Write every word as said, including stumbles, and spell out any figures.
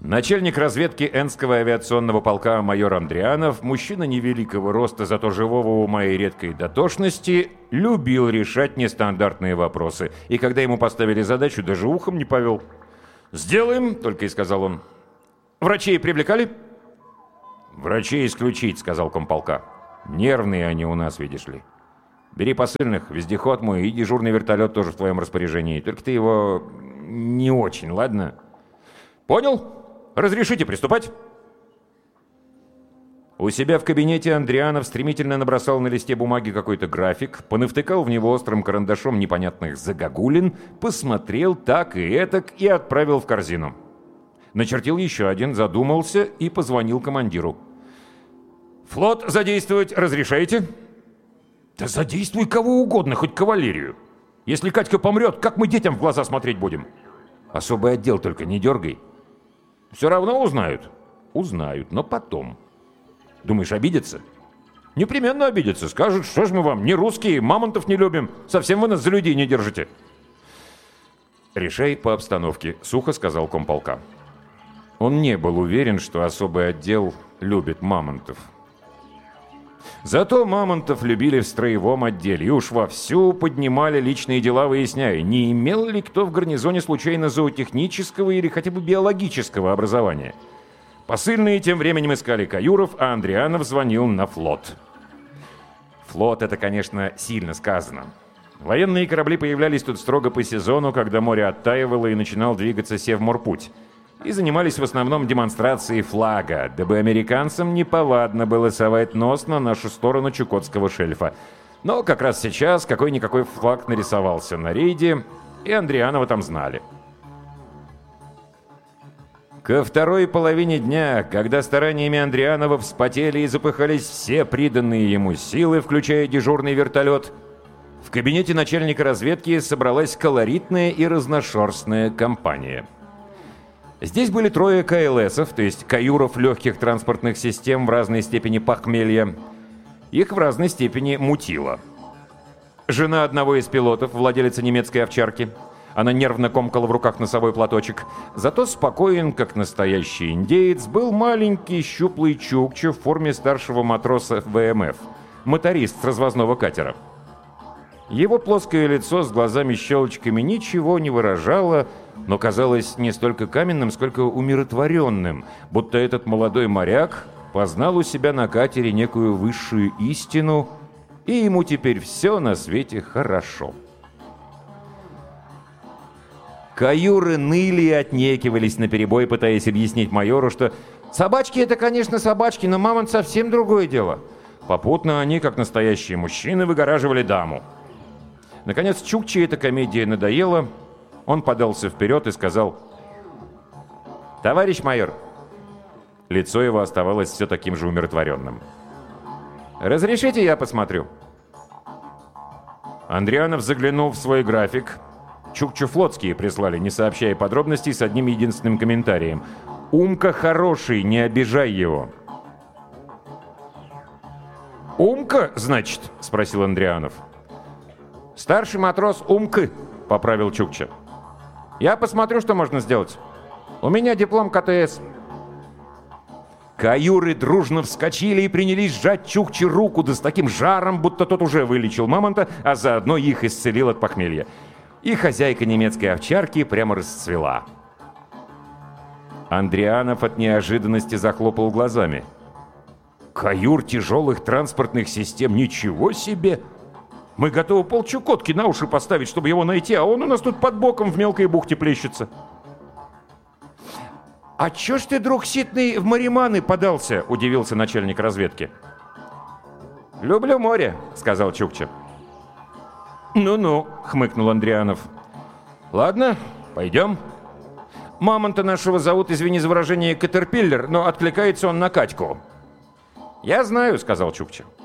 Начальник разведки Энского авиационного полка майор Андрианов, мужчина невеликого роста, зато живого ума и редкой дотошности, любил решать нестандартные вопросы. И когда ему поставили задачу, даже ухом не повел. «Сделаем», — только и сказал он. «Врачей привлекали?» «Врачей исключить», — сказал комполка. «Нервные они у нас, видишь ли. Бери посыльных, вездеход мой и дежурный вертолет тоже в твоем распоряжении. Только ты его не очень, ладно?» «Понял? Разрешите приступать?» У себя в кабинете Андрианов стремительно набросал на листе бумаги какой-то график, понавтыкал в него острым карандашом непонятных загогулин, посмотрел так и этак и отправил в корзину. Начертил еще один, задумался и позвонил командиру. «Флот задействовать разрешаете?» «Да задействуй кого угодно, хоть кавалерию. Если Катька помрет, как мы детям в глаза смотреть будем?» «Особый отдел только не дергай». «Все равно узнают?» «Узнают, но потом». «Думаешь, обидятся?» «Непременно обидятся. Скажут, что ж мы вам, не русские, мамонтов не любим. Совсем вы нас за людей не держите». «Решай по обстановке», — сухо сказал комполка. Он не был уверен, что особый отдел любит мамонтов. Зато мамонтов любили в строевом отделе и уж вовсю поднимали личные дела, выясняя, не имел ли кто в гарнизоне случайно зоотехнического или хотя бы биологического образования. Посыльные тем временем искали каюров, а Андрианов звонил на флот. Флот — это, конечно, сильно сказано. Военные корабли появлялись тут строго по сезону, когда море оттаивало и начинал двигаться Севморпуть. И занимались в основном демонстрацией флага, дабы американцам неповадно было совать нос на нашу сторону Чукотского шельфа. Но как раз сейчас какой-никакой флаг нарисовался на рейде, и Андрианова там знали. Ко второй половине дня, когда стараниями Андрианова вспотели и запыхались все приданные ему силы, включая дежурный вертолет, в кабинете начальника разведки собралась колоритная и разношерстная компания. Здесь были трое КЛСов, то есть каюров легких транспортных систем в разной степени похмелья. Их в разной степени мутило. Жена одного из пилотов, владелица немецкой овчарки. Она нервно комкала в руках носовой платочек. Зато спокоен, как настоящий индеец, был маленький щуплый чукча в форме старшего матроса ВМФ, моторист с развозного катера. Его плоское лицо с глазами-щелочками ничего не выражало, но казалось не столько каменным, сколько умиротворенным, будто этот молодой моряк познал у себя на катере некую высшую истину, и ему теперь все на свете хорошо. Каюры ныли и отнекивались наперебой, пытаясь объяснить майору, что «собачки — это, конечно, собачки, но мамонт совсем другое дело». Попутно они, как настоящие мужчины, выгораживали даму. Наконец, Чукче эта комедия надоела. Он подался вперед и сказал: «Товарищ майор». Лицо его оставалось все таким же умиротворенным. «Разрешите, я посмотрю?» Андрианов заглянул в свой график. Чукчу флотские прислали, не сообщая подробностей, с одним единственным комментарием: «Умка хороший, не обижай его». «Умка, значит?» — спросил Андрианов. «Старший матрос Умк», — поправил Чукча. «Я посмотрю, что можно сделать. У меня диплом КТС». Каюры дружно вскочили и принялись сжать Чукче руку, да с таким жаром, будто тот уже вылечил мамонта, а заодно их исцелил от похмелья. И хозяйка немецкой овчарки прямо расцвела. Андрианов от неожиданности захлопал глазами. «Каюр тяжелых транспортных систем, ничего себе! Мы готовы полчукотки на уши поставить, чтобы его найти, а он у нас тут под боком в мелкой бухте плещется». «А чё ж ты, друг ситный, в мариманы подался?» — удивился начальник разведки. «Люблю море», — сказал Чукча. «Ну-ну», — хмыкнул Андрианов. «Ладно, пойдем. Мамонта нашего зовут, извини за выражение, Катерпиллер, но откликается он на Катьку». «Я знаю», — сказал Чукча.